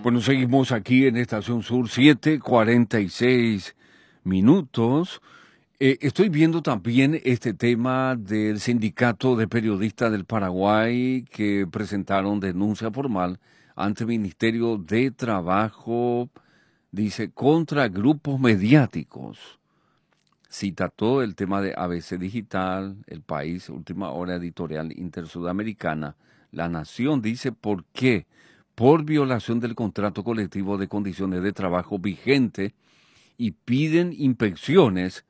Bueno, seguimos aquí en Estación Sur, 7:46 minutos. Estoy viendo también este tema del Sindicato de Periodistas del Paraguay que presentaron denuncia formal ante el Ministerio de Trabajo, dice, contra grupos mediáticos. Cita todo el tema de ABC Digital, El País, Última Hora Editorial Intersudamericana. La Nación dice por qué. Por violación del contrato colectivo de condiciones de trabajo vigente y piden inspecciones